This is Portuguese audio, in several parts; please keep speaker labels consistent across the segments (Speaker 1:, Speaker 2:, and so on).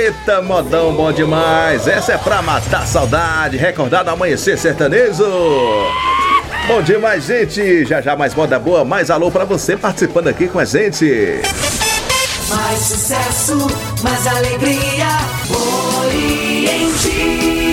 Speaker 1: Eita, modão bom demais. Essa é pra matar a saudade, recordar do amanhecer sertanejo. Bom demais, gente. Já já mais moda boa, mais alô pra você participando aqui com a gente.
Speaker 2: Mais sucesso, mais alegria, Oriente.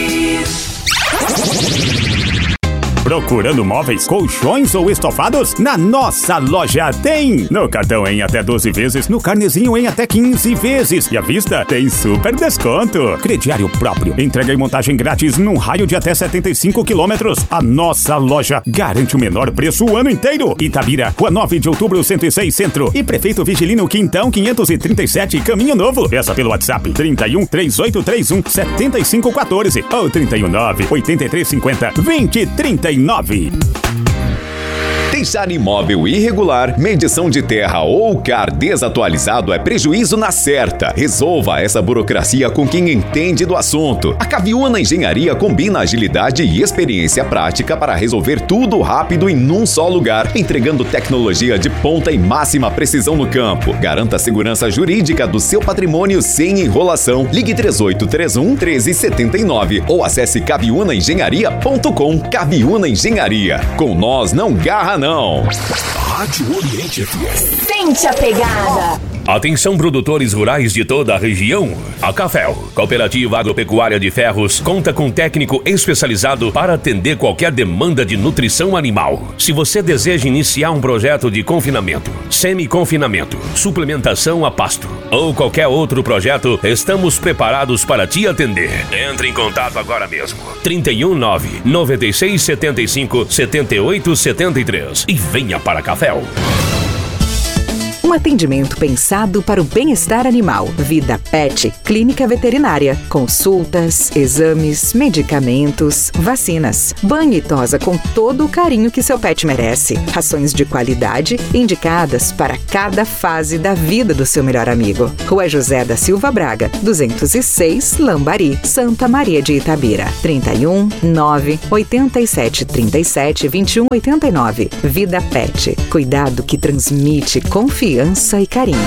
Speaker 3: Procurando móveis, colchões ou estofados? Na nossa loja tem! No cartão em até 12 vezes, no carnezinho em até 15 vezes. E à vista tem super desconto. Crediário próprio. Entrega e montagem grátis num raio de até 75 quilômetros. A nossa loja garante o menor preço o ano inteiro. Itabira, Rua 9 de Outubro, 106 Centro. E Prefeito Vigilino Quintão, 537, Caminho Novo. Peça pelo WhatsApp 31 3831 7514 ou 319 8350 2039.
Speaker 4: Deixar imóvel irregular, medição de terra ou CAR desatualizado é prejuízo na certa. Resolva essa burocracia com quem entende do assunto. A Caviúna Engenharia combina agilidade e experiência prática para resolver tudo rápido em num só lugar, entregando tecnologia de ponta e máxima precisão no campo. Garanta a segurança jurídica do seu patrimônio sem enrolação. Ligue 3831-1379 ou acesse caviunaengenharia.com. Caviúna Engenharia. Com nós não garra não.
Speaker 5: Rádio Oriente FM.
Speaker 6: Sente a pegada.
Speaker 5: Atenção, produtores rurais de toda a região. A Cafel, Cooperativa Agropecuária de Ferros, conta com técnico especializado para atender qualquer demanda de nutrição animal. Se você deseja iniciar um projeto de confinamento, semi-confinamento, suplementação a pasto ou qualquer outro projeto, estamos preparados para te atender. Entre em contato agora mesmo. 319 96 75 78 73 e venha para a Cafel.
Speaker 7: Um atendimento pensado para o bem-estar animal. Vida Pet, clínica veterinária. Consultas, exames, medicamentos, vacinas. Banho e tosa com todo o carinho que seu pet merece. Rações de qualidade indicadas para cada fase da vida do seu melhor amigo. Rua José da Silva Braga, 206, Lambari, Santa Maria de Itabira. 31 9 87 37 21 89. Vida Pet, cuidado que transmite confiança e carinho.